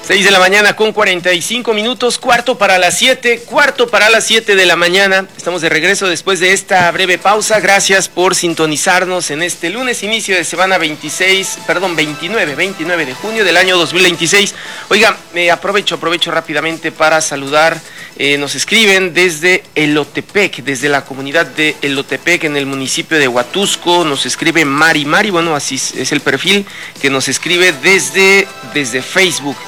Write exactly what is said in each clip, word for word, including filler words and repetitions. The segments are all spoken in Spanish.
seis de la mañana con cuarenta y cinco minutos, cuarto para las siete, cuarto para las siete de la mañana. Estamos de regreso después de esta breve pausa. Gracias por sintonizarnos en este lunes, inicio de semana veintiséis, perdón, veintinueve, veintinueve de junio del año dos mil veintiséis. Oiga, eh, aprovecho, aprovecho rápidamente para saludar. Eh, nos escriben desde Elotepec, desde la comunidad de Elotepec en el municipio de Huatusco. Nos escribe Mari, Mari, bueno, así es el perfil que nos escribe desde, desde Facebook.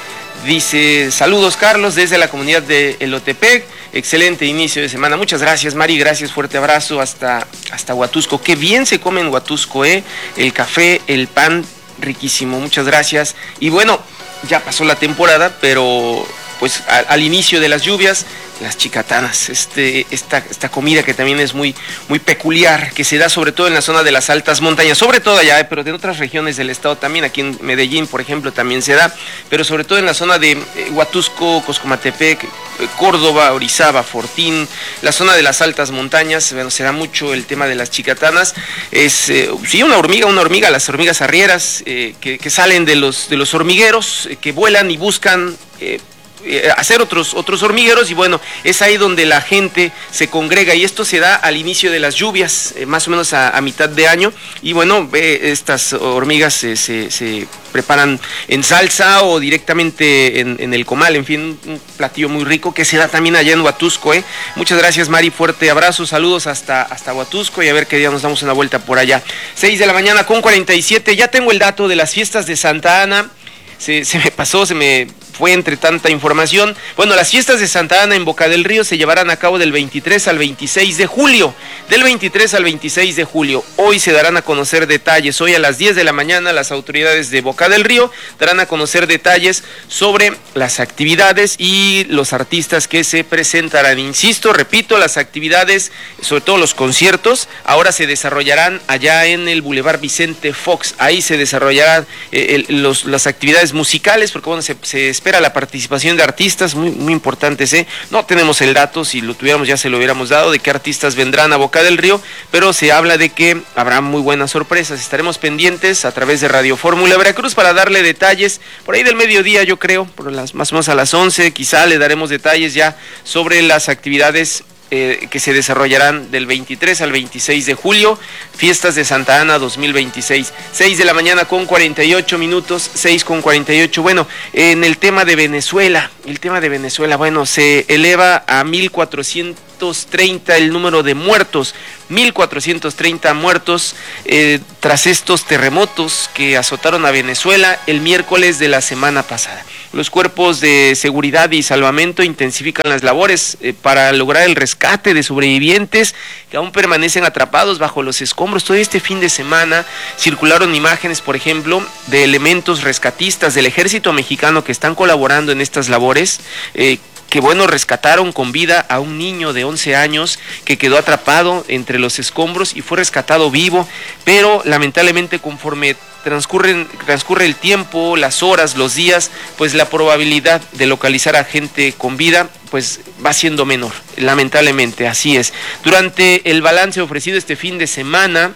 Dice, saludos Carlos, desde la comunidad de Elotepec, excelente inicio de semana. Muchas gracias Mari, gracias, fuerte abrazo hasta, hasta Huatusco. Qué bien se come en Huatusco, ¿eh? El café, el pan, riquísimo, muchas gracias. Y bueno, ya pasó la temporada, pero pues al, al inicio de las lluvias, las chicatanas, este, esta, esta comida que también es muy, muy peculiar, que se da sobre todo en la zona de las altas montañas, sobre todo allá, pero en otras regiones del estado también, aquí en Medellín, por ejemplo, también se da, pero sobre todo en la zona de eh, Huatusco, Coscomatepec, eh, Córdoba, Orizaba, Fortín, la zona de las altas montañas, bueno, se da mucho el tema de las chicatanas. Es, eh, sí, una hormiga, una hormiga, las hormigas arrieras, eh, que, que salen de los, de los hormigueros, eh, que vuelan y buscan Eh, hacer otros otros hormigueros, y bueno, es ahí donde la gente se congrega, y esto se da al inicio de las lluvias, eh, más o menos a, a mitad de año, y bueno, eh, estas hormigas eh, se, se preparan en salsa o directamente en, en el comal, en fin, un platillo muy rico que se da también allá en Huatusco, ¿eh? Muchas gracias Mari, fuerte abrazo, saludos hasta, hasta Huatusco, y a ver qué día nos damos una vuelta por allá. seis de la mañana con cuarenta y siete, ya tengo el dato de las fiestas de Santa Ana, se, se me pasó, se me fue entre tanta información. Bueno, las fiestas de Santa Ana en Boca del Río se llevarán a cabo del veintitrés al veintiséis de julio. Del veintitrés al veintiséis de julio. Hoy se darán a conocer detalles. Hoy a las diez de la mañana las autoridades de Boca del Río darán a conocer detalles sobre las actividades y los artistas que se presentarán. Insisto, repito, las actividades, sobre todo los conciertos, ahora se desarrollarán allá en el Boulevard Vicente Fox. Ahí se desarrollarán eh, el, los, las actividades musicales, porque bueno, se, se espera la participación de artistas muy, muy importantes, ¿eh? No tenemos el dato, si lo tuviéramos ya se lo hubiéramos dado, de qué artistas vendrán a Boca del Río, pero se habla de que habrá muy buenas sorpresas. Estaremos pendientes a través de Radio Fórmula Veracruz para darle detalles, por ahí del mediodía yo creo, por las, más o menos a las once, quizá le daremos detalles ya sobre las actividades Eh, que se desarrollarán del veintitrés al veintiséis de julio, fiestas de Santa Ana dos mil veintiséis. seis de la mañana con cuarenta y ocho minutos, seis con cuarenta y ocho. Bueno, en el tema de Venezuela, el tema de Venezuela, bueno, se eleva a mil cuatrocientos treinta el número de muertos, mil cuatrocientos treinta muertos eh, tras estos terremotos que azotaron a Venezuela el miércoles de la semana pasada. Los cuerpos de seguridad y salvamento intensifican las labores eh, para lograr el rescate de sobrevivientes que aún permanecen atrapados bajo los escombros. Todo este fin de semana circularon imágenes, por ejemplo, de elementos rescatistas del ejército mexicano que están colaborando en estas labores, eh, que bueno, rescataron con vida a un niño de once años que quedó atrapado entre los escombros y fue rescatado vivo, pero lamentablemente conforme transcurren, transcurre el tiempo, las horas, los días, pues la probabilidad de localizar a gente con vida pues va siendo menor, lamentablemente, así es. Durante el balance ofrecido este fin de semana,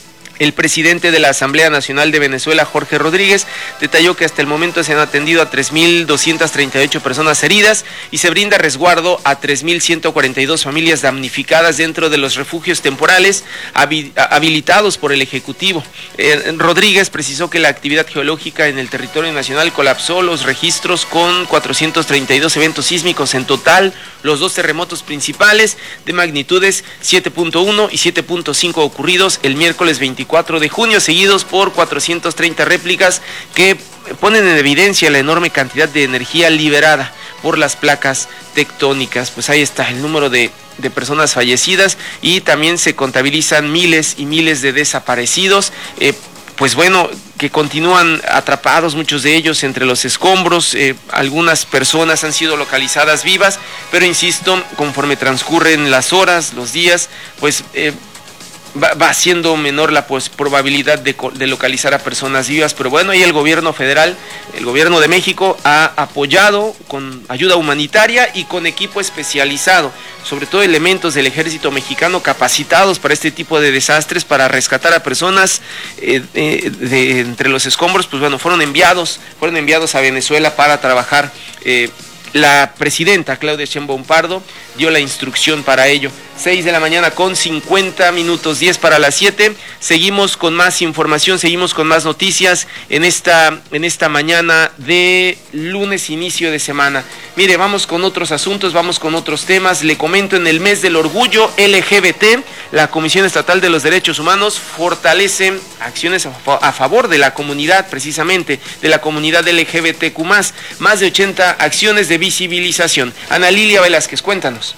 el presidente de la Asamblea Nacional de Venezuela, Jorge Rodríguez, detalló que hasta el momento se han atendido a tres mil doscientas treinta y ocho personas heridas y se brinda resguardo a tres mil ciento cuarenta y dos familias damnificadas dentro de los refugios temporales habilitados por el Ejecutivo. Eh, Rodríguez precisó que la actividad geológica en el territorio nacional colapsó los registros con cuatrocientos treinta y dos eventos sísmicos en total, los dos terremotos principales de magnitudes siete punto uno y siete punto cinco ocurridos el miércoles veinticuatro de junio, seguidos por cuatrocientas treinta réplicas que ponen en evidencia la enorme cantidad de energía liberada por las placas tectónicas. Pues ahí está el número de, de personas fallecidas y también se contabilizan miles y miles de desaparecidos. Eh, pues bueno, que continúan atrapados muchos de ellos entre los escombros, eh, algunas personas han sido localizadas vivas, pero insisto, conforme transcurren las horas, los días, pues eh, va, va siendo menor la pues, probabilidad de, de localizar a personas vivas, pero bueno, ahí el gobierno federal, el gobierno de México ha apoyado con ayuda humanitaria y con equipo especializado, sobre todo elementos del ejército mexicano capacitados para este tipo de desastres, para rescatar a personas eh, eh, de, entre los escombros, pues bueno, fueron enviados, fueron enviados a Venezuela para trabajar. eh, La presidenta Claudia Sheinbaum Pardo dio la instrucción para ello. seis de la mañana con cincuenta minutos, diez para las siete. Seguimos con más información, seguimos con más noticias en esta, en esta mañana de lunes, inicio de semana. Mire, vamos con otros asuntos, vamos con otros temas. Le comento, en el mes del orgullo L G B T, la Comisión Estatal de los Derechos Humanos fortalece acciones a favor de la comunidad, precisamente, de la comunidad L G B T Q más. Más de ochenta acciones de visibilización. Ana Lilia Velázquez, cuéntanos.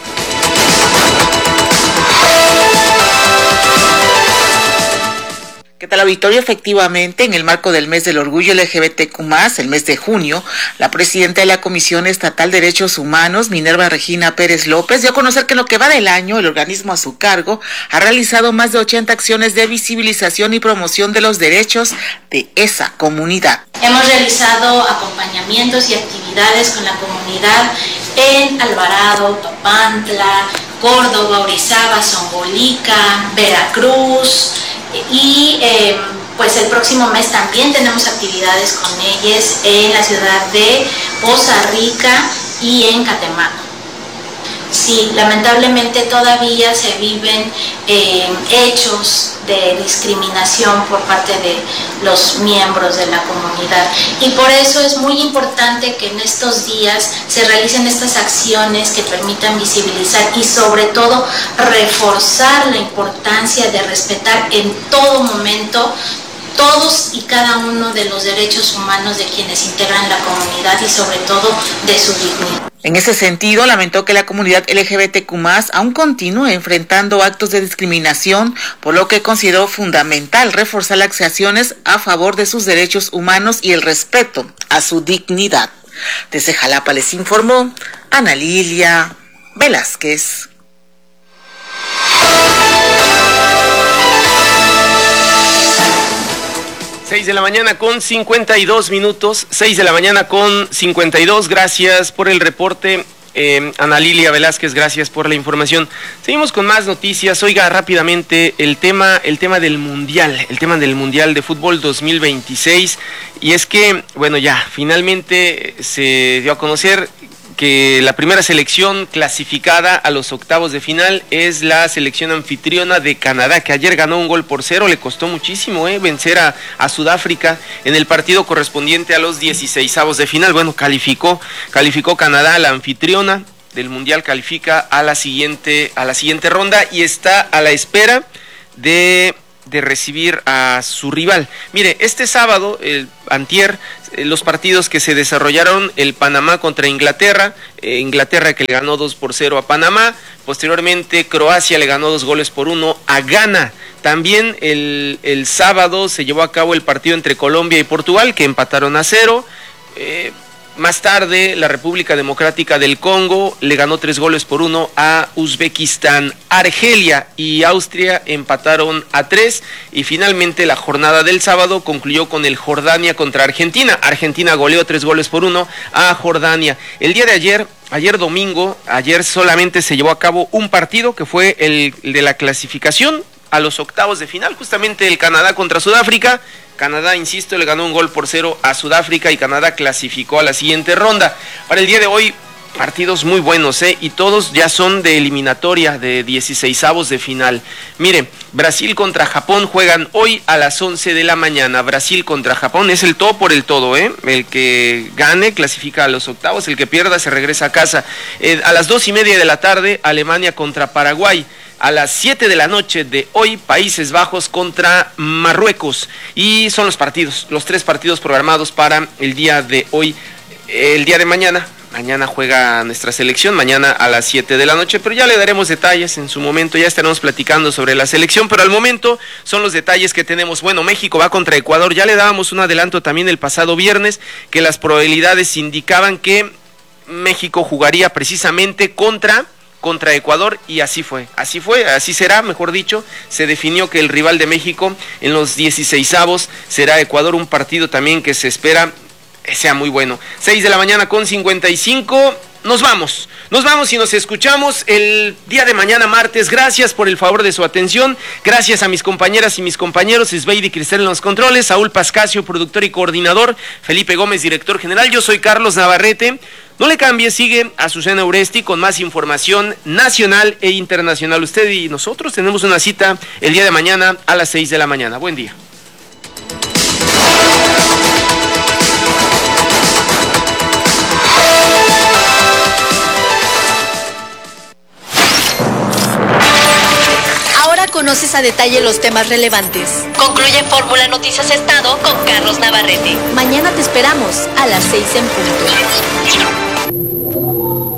¿Qué tal, auditorio? Efectivamente, en el marco del mes del orgullo L G B T Q más, el mes de junio, la presidenta de la Comisión Estatal de Derechos Humanos, Minerva Regina Pérez López, dio a conocer que en lo que va del año, el organismo a su cargo ha realizado más de ochenta acciones de visibilización y promoción de los derechos de esa comunidad. Hemos realizado acompañamientos y actividades con la comunidad en Alvarado, Papantla, Córdoba, Orizaba, Zongolica, Veracruz, y eh, pues el próximo mes también tenemos actividades con ellas en la ciudad de Poza Rica y en Catemaco. Sí, lamentablemente todavía se viven eh, hechos de discriminación por parte de los miembros de la comunidad, y por eso es muy importante que en estos días se realicen estas acciones que permitan visibilizar y sobre todo reforzar la importancia de respetar en todo momento todos y cada uno de los derechos humanos de quienes integran la comunidad y sobre todo de su dignidad. En ese sentido, lamentó que la comunidad L G B T Q más aún continúe enfrentando actos de discriminación, por lo que consideró fundamental reforzar las acciones a favor de sus derechos humanos y el respeto a su dignidad. Desde Jalapa les informó Ana Lilia Velázquez. seis de la mañana con cincuenta y dos minutos, seis de la mañana con cincuenta y dos, gracias por el reporte, eh, Ana Lilia Velázquez, gracias por la información. Seguimos con más noticias. Oiga, rápidamente, el tema, el tema del Mundial, el tema del Mundial de Fútbol dos mil veintiséis, y es que, bueno, ya, finalmente se dio a conocer que la primera selección clasificada a los octavos de final es la selección anfitriona de Canadá, que ayer ganó un gol por cero. Le costó muchísimo eh, vencer a, a Sudáfrica en el partido correspondiente a los dieciseisavos de final. Bueno, calificó, calificó Canadá, la anfitriona del Mundial, califica a la siguiente, a la siguiente ronda y está a la espera de... de recibir a su rival. Mire, este sábado, el antier, eh, los partidos que se desarrollaron, el Panamá contra Inglaterra, eh, Inglaterra que le ganó dos por cero a Panamá, posteriormente Croacia le ganó dos goles por uno a Ghana. También el, el sábado se llevó a cabo el partido entre Colombia y Portugal, que empataron a cero. eh, Más tarde, la República Democrática del Congo le ganó tres goles por uno a Uzbekistán. Argelia y Austria empataron a tres. Y finalmente, la jornada del sábado concluyó con el Jordania contra Argentina. Argentina goleó tres goles por uno a Jordania. El día de ayer, ayer domingo, ayer solamente se llevó a cabo un partido, que fue el, el de la clasificación a los octavos de final, justamente el Canadá contra Sudáfrica. Canadá, insisto, le ganó un gol por cero a Sudáfrica y Canadá clasificó a la siguiente ronda. Para el día de hoy, partidos muy buenos, ¿eh? Y todos ya son de eliminatoria, de dieciseisavos de final. Mire, Brasil contra Japón juegan hoy a las once de la mañana. Brasil contra Japón, es el todo por el todo, ¿eh? El que gane clasifica a los octavos, el que pierda se regresa a casa. Eh, a las dos y media de la tarde, Alemania contra Paraguay. A las siete de la noche de hoy, Países Bajos contra Marruecos. Y son los partidos, los tres partidos programados para el día de hoy. El día de mañana, mañana juega nuestra selección, mañana a las siete de la noche, pero ya le daremos detalles en su momento, ya estaremos platicando sobre la selección, pero al momento son los detalles que tenemos. Bueno, México va contra Ecuador, ya le dábamos un adelanto también el pasado viernes, que las probabilidades indicaban que México jugaría precisamente contra... contra Ecuador, y así fue, así fue, así será, mejor dicho, se definió que el rival de México en los dieciseisavos será Ecuador, un partido también que se espera sea muy bueno. seis de la mañana con cincuenta y cinco, nos vamos, nos vamos y nos escuchamos el día de mañana martes. Gracias por el favor de su atención, gracias a mis compañeras y mis compañeros, Isbeidi Cristel en los controles, Saúl Pascasio, productor y coordinador, Felipe Gómez, director general, yo soy Carlos Navarrete. No le cambie, sigue Azucena Uresti con más información nacional e internacional. Usted y nosotros tenemos una cita el día de mañana a las seis de la mañana. Buen día. Conoces a detalle los temas relevantes. Concluye Fórmula Noticias Estado con Carlos Navarrete. Mañana te esperamos a las seis en punto.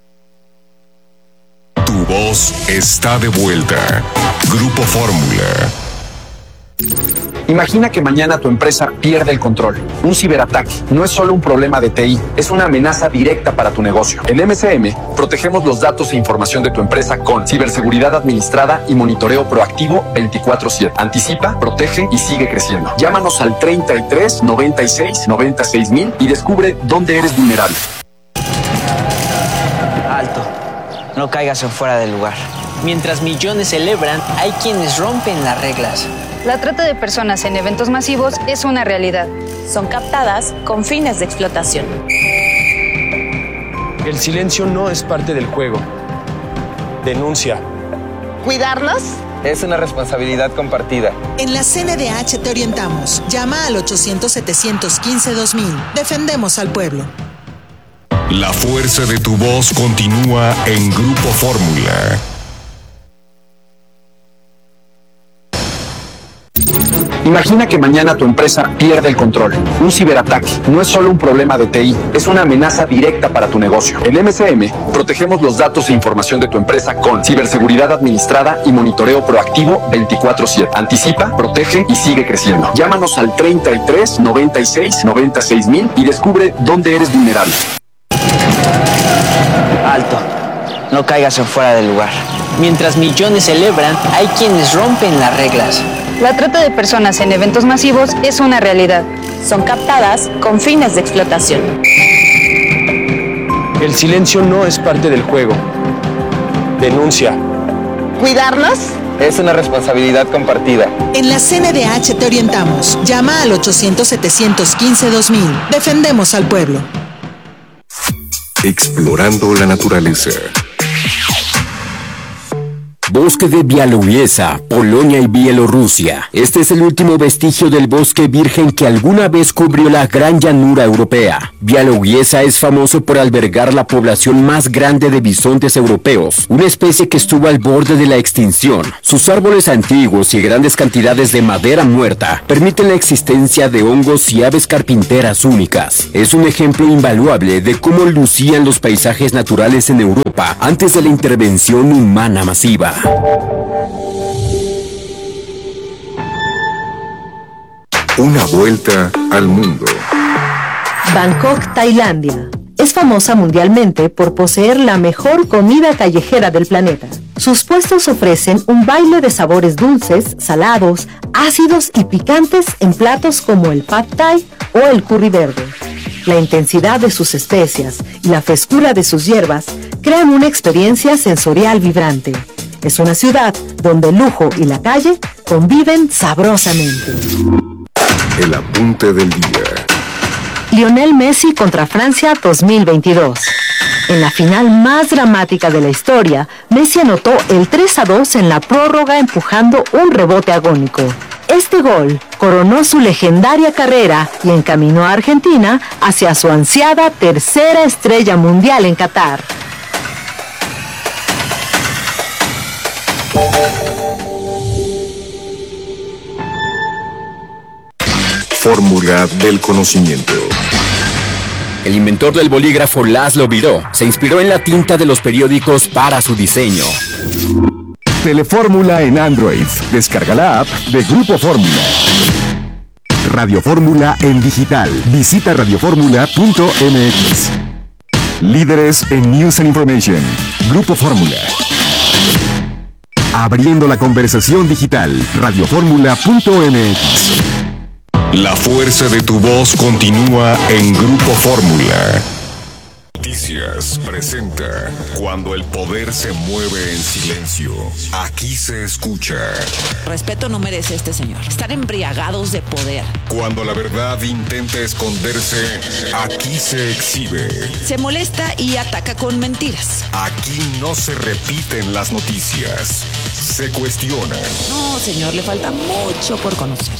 Tu voz está de vuelta. Grupo Fórmula. Imagina que mañana tu empresa pierde el control. Un ciberataque no es solo un problema de T I, es una amenaza directa para tu negocio. En M C M, protegemos los datos e información de tu empresa con ciberseguridad administrada y monitoreo proactivo veinticuatro siete. Anticipa, protege y sigue creciendo. Llámanos al treinta y tres, noventa y seis, noventa y seis mil y descubre dónde eres vulnerable. Alto, no caigas en fuera del lugar. Mientras millones celebran, hay quienes rompen las reglas. La trata de personas en eventos masivos es una realidad. Son captadas con fines de explotación. El silencio no es parte del juego. Denuncia. ¿Cuidarnos? Es una responsabilidad compartida. En la C N D H te orientamos. Llama al ochocientos, setecientos quince, dos mil. Defendemos al pueblo. La fuerza de tu voz continúa en Grupo Fórmula. Imagina que mañana tu empresa pierde el control. Un ciberataque no es solo un problema de T I, es una amenaza directa para tu negocio. En M C M, protegemos los datos e información de tu empresa con ciberseguridad administrada y monitoreo proactivo veinticuatro siete. Anticipa, protege y sigue creciendo. Llámanos al treinta y tres, noventa y seis, noventa y seis mil y descubre dónde eres vulnerable. Alto, no caigas en fuera del lugar. Mientras millones celebran, hay quienes rompen las reglas. La trata de personas en eventos masivos es una realidad. Son captadas con fines de explotación. El silencio no es parte del juego. Denuncia. ¿Cuidarnos? Es una responsabilidad compartida. En la C N D H te orientamos. Llama al ochocientos, setecientos quince, dos mil. Defendemos al pueblo. Explorando la naturaleza. Bosque de Białowieża, Polonia y Bielorrusia. Este es el último vestigio del bosque virgen que alguna vez cubrió la gran llanura europea. Białowieża es famoso por albergar la población más grande de bisontes europeos, una especie que estuvo al borde de la extinción. Sus árboles antiguos y grandes cantidades de madera muerta permiten la existencia de hongos y aves carpinteras únicas. Es un ejemplo invaluable de cómo lucían los paisajes naturales en Europa antes de la intervención humana masiva. Una vuelta al mundo. Bangkok, Tailandia. Es famosa mundialmente por poseer la mejor comida callejera del planeta. Sus puestos ofrecen un baile de sabores dulces, salados, ácidos y picantes en platos como el pad thai o el curry verde. La intensidad de sus especias y la frescura de sus hierbas crean una experiencia sensorial vibrante. Es una ciudad donde el lujo y la calle conviven sabrosamente. El apunte del día. Lionel Messi contra Francia dos mil veintidós. En la final más dramática de la historia, Messi anotó el tres a dos en la prórroga empujando un rebote agónico. Este gol coronó su legendaria carrera y encaminó a Argentina hacia su ansiada tercera estrella mundial en Qatar. Fórmula del conocimiento. El inventor del bolígrafo Laszlo Biró se inspiró en la tinta de los periódicos para su diseño. Telefórmula en Android. Descarga la app de Grupo Fórmula. Radio Fórmula en digital. Visita radioformula punto m x. Líderes en News and Information. Grupo Fórmula. Abriendo la conversación digital. radioformula punto m x. La fuerza de tu voz continúa en Grupo Fórmula. Noticias presenta Cuando el poder se mueve en silencio. Aquí se escucha. Respeto no merece este señor. Estar embriagados de poder. Cuando la verdad intenta esconderse, aquí se exhibe. Se molesta y ataca con mentiras. Aquí no se repiten las noticias, se cuestionan. No, señor, le falta mucho por conocer.